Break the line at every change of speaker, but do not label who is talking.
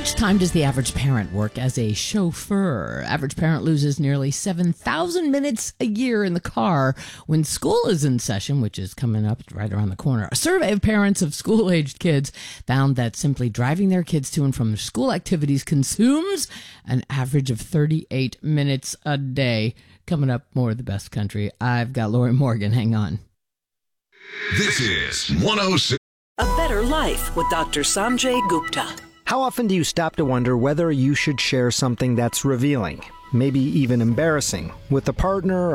much time does the average parent work as a chauffeur? Average parent loses nearly 7,000 minutes a year in the car when school is in session, which is coming up right around the corner. A survey of parents of school-aged kids found that simply driving their kids to and from their school activities consumes an average of 38 minutes a day. Coming up, more of the best country. I've got Lori Morgan. Hang on.
This is 106.
A Better Life with Dr. Sanjay Gupta.
How often do you stop to wonder whether you should share something that's revealing, maybe even embarrassing, with a partner